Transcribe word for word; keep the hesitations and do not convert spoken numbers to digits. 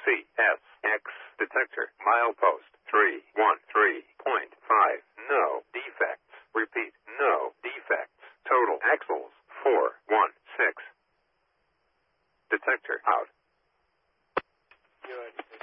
C S X detector milepost three one three point five. No defects. Repeat, no defects. Total axles four one six. Detector out. Good.